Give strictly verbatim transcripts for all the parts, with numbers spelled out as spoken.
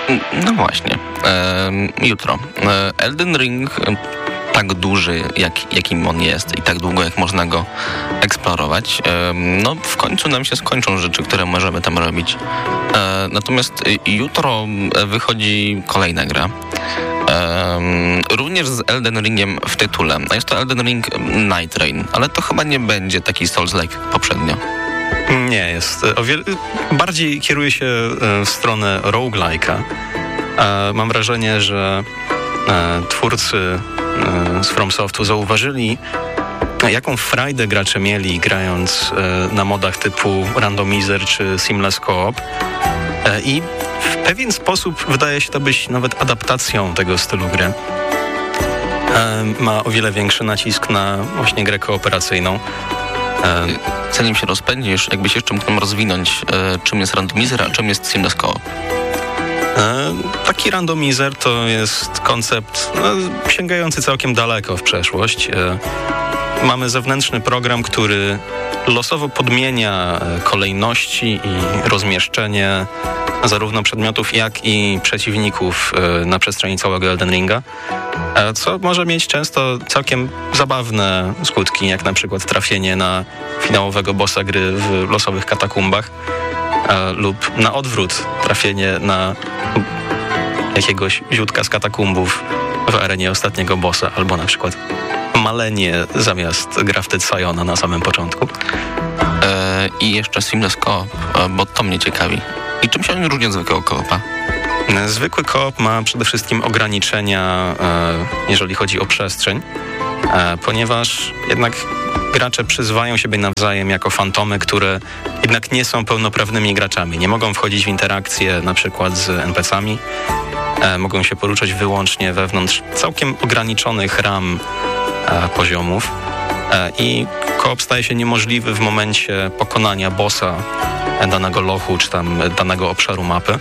No właśnie. E, jutro. E, Elden Ring, tak duży, jak, jakim on jest i tak długo, jak można go eksplorować, e, no w końcu nam się skończą rzeczy, które możemy tam robić. E, natomiast jutro wychodzi kolejna gra. Um, również z Elden Ringiem w tytule. A jest to Elden Ring Night Rain, ale to chyba nie będzie taki Souls-like jak poprzednio. Nie jest. O wiele, bardziej kieruje się w stronę roguelike'a. Mam wrażenie, że twórcy z FromSoftu zauważyli, jaką frajdę gracze mieli grając na modach typu Randomizer czy Seamless Co-op. I w pewien sposób wydaje się to być nawet adaptacją tego stylu gry. Ma o wiele większy nacisk na właśnie grę kooperacyjną. Zanim się rozpędzisz, jakbyś jeszcze mógł nam rozwinąć, czym jest Randomizer, a czym jest Seamless Co-op? Taki randomizer to jest koncept no, sięgający całkiem daleko w przeszłość. Mamy zewnętrzny program, który losowo podmienia kolejności i rozmieszczenie zarówno przedmiotów, jak i przeciwników na przestrzeni całego Elden Ringa, co może mieć często całkiem zabawne skutki, jak na przykład trafienie na finałowego bossa gry w losowych katakumbach, lub na odwrót trafienie na jakiegoś ziutka z katakumbów w arenie ostatniego bossa, albo na przykład malenie zamiast Grafted Siona na samym początku. E, I jeszcze Seamless Co-op, bo to mnie ciekawi. I czym się oni różnią od zwykłego co-opa? Zwykły co-op ma przede wszystkim ograniczenia, jeżeli chodzi o przestrzeń, ponieważ jednak gracze przyzywają siebie nawzajem jako fantomy, które jednak nie są pełnoprawnymi graczami. Nie mogą wchodzić w interakcje na przykład z en pe ce ami, mogą się poruszać wyłącznie wewnątrz całkiem ograniczonych ram poziomów i co-op staje się niemożliwy w momencie pokonania bossa danego lochu czy tam danego obszaru mapy.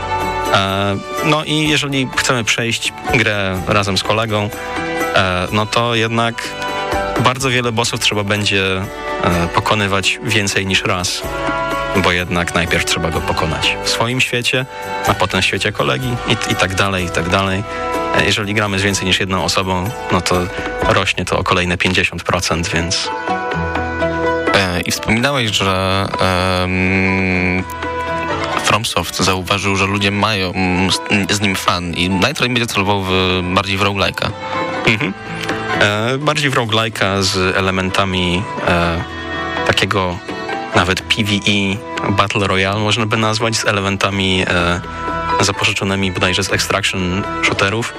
No i jeżeli chcemy przejść grę razem z kolegą, no to jednak bardzo wiele bossów trzeba będzie pokonywać więcej niż raz, bo jednak najpierw trzeba go pokonać w swoim świecie, a potem w świecie kolegi i, i tak dalej, i tak dalej. Jeżeli gramy z więcej niż jedną osobą, no to rośnie to o kolejne pięćdziesiąt procent, więc... I wspominałeś, że um, FromSoft zauważył, że ludzie mają z nim fan i Night Rain będzie celował w, bardziej w roguelike'a. Mhm. E, bardziej w roguelike'a z elementami e, takiego nawet P V E, Battle Royale można by nazwać, z elementami e, zapożyczonymi bodajże z extraction shooterów.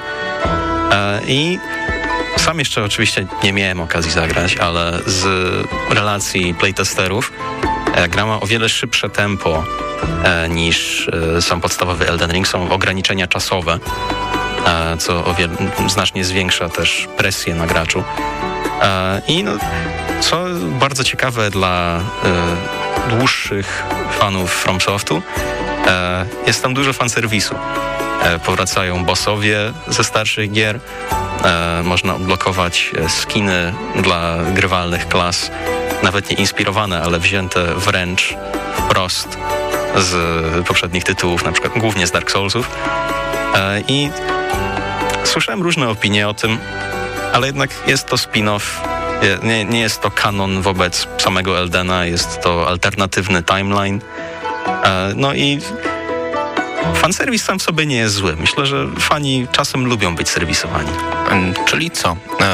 E, I sam jeszcze oczywiście nie miałem okazji zagrać, ale z relacji playtesterów e, gra ma o wiele szybsze tempo e, niż e, sam podstawowy Elden Ring. Są ograniczenia czasowe, e, co o wiele, znacznie zwiększa też presję na graczu. E, I no, co bardzo ciekawe dla e, dłuższych fanów FromSoftu, e, jest tam dużo fanserwisu. E, powracają bossowie ze starszych gier, e, można odblokować skiny dla grywalnych klas, nawet nie inspirowane, ale wzięte wręcz wprost z poprzednich tytułów, na przykład głównie z Dark Soulsów. E, I słyszałem różne opinie o tym, ale jednak jest to spin-off. Nie, nie jest to kanon wobec samego Eldena, jest to alternatywny timeline. E, no i fanserwis sam w sobie nie jest zły. Myślę, że fani czasem lubią być serwisowani. Czyli co?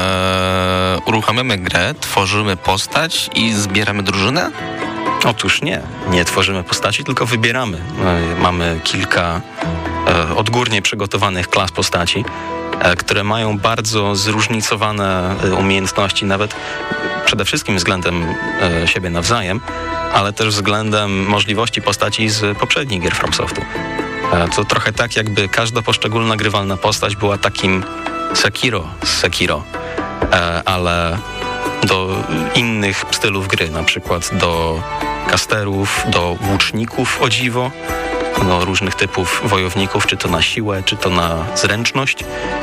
Eee, uruchamiamy grę, tworzymy postać i zbieramy drużynę? Otóż nie. Nie tworzymy postaci, tylko wybieramy. E, mamy kilka e, odgórnie przygotowanych klas postaci, e, które mają bardzo zróżnicowane e, umiejętności, nawet przede wszystkim względem e, siebie nawzajem, ale też względem możliwości postaci z poprzednich gier FromSoftu. E, to trochę tak, jakby każda poszczególna grywalna postać była takim Sekiro z Sekiro, e, ale do innych stylów gry, na przykład do casterów, do łuczników, o dziwo, do różnych typów wojowników, czy to na siłę, czy to na zręczność.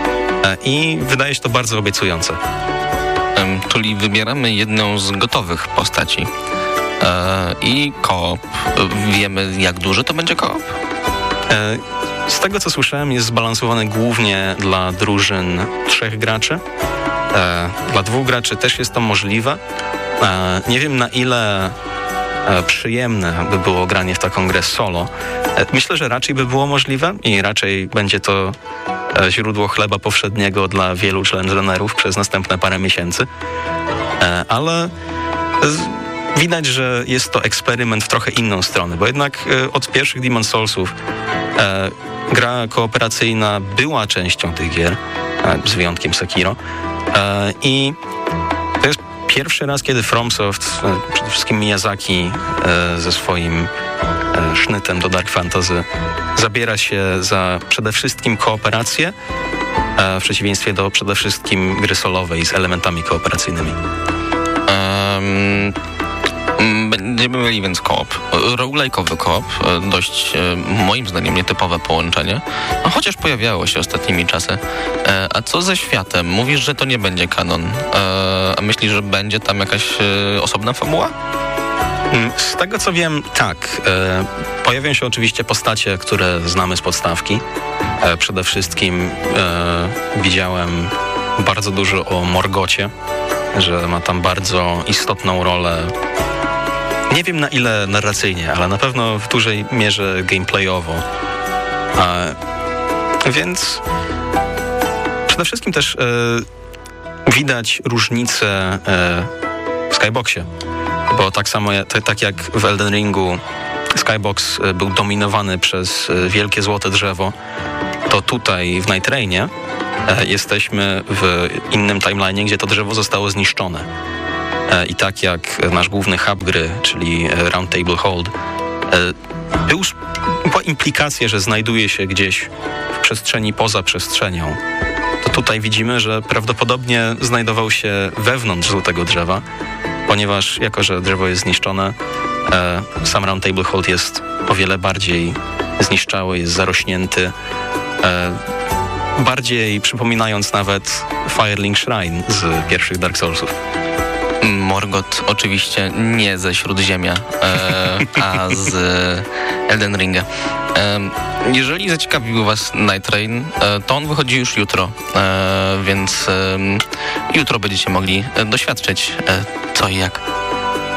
I wydaje się to bardzo obiecujące. Um, czyli wybieramy jedną z gotowych postaci. E, I koop. Wiemy, jak duży to będzie koop? Z tego, co słyszałem, jest zbalansowany głównie dla drużyn trzech graczy. Dla dwóch graczy też jest to możliwe. Nie wiem, na ile przyjemne by było granie w taką grę solo. Myślę, że raczej by było możliwe i raczej będzie to źródło chleba powszedniego dla wielu challengerów przez następne parę miesięcy. Ale widać, że jest to eksperyment w trochę inną stronę, bo jednak od pierwszych Demon's Soulsów gra kooperacyjna była częścią tych gier, z wyjątkiem Sekiro. I to jest pierwszy raz, kiedy FromSoft, przede wszystkim Miyazaki ze swoim sznytem do Dark Fantasy zabiera się za przede wszystkim kooperację, w przeciwieństwie do przede wszystkim gry solowej z elementami kooperacyjnymi. Um... Będziemy mieli więc koop, roguelike'owy koop, dość moim zdaniem nietypowe połączenie, no, chociaż pojawiało się ostatnimi czasy. E, a co ze światem? Mówisz, że to nie będzie kanon, e, a myślisz, że będzie tam jakaś e, osobna fabuła? Z tego co wiem, tak. E, pojawią się oczywiście postacie, które znamy z podstawki. E, przede wszystkim e, widziałem bardzo dużo o Morgocie, że ma tam bardzo istotną rolę. Nie wiem na ile narracyjnie, ale na pewno w dużej mierze gameplayowo. E, więc przede wszystkim też e, widać różnicę e, w Skyboxie, bo tak samo t- tak jak w Elden Ringu Skybox e, był dominowany przez e, wielkie złote drzewo, to tutaj w Night Rainie e, jesteśmy w innym timeline'ie, gdzie to drzewo zostało zniszczone. I tak jak nasz główny hub gry, czyli Round Table Hold, był, była implikacja, że znajduje się gdzieś w przestrzeni poza przestrzenią, to tutaj widzimy, że prawdopodobnie znajdował się wewnątrz złotego drzewa, ponieważ jako, że drzewo jest zniszczone, sam Round Table Hold jest o wiele bardziej zniszczały, jest zarośnięty, bardziej przypominając nawet Firelink Shrine z pierwszych Dark Soulsów. Morgoth oczywiście nie ze Śródziemia, e, a z Elden Ringa. E, jeżeli zaciekawił was Night Rain, e, to on wychodzi już jutro, e, więc e, jutro będziecie mogli doświadczyć e, co i jak.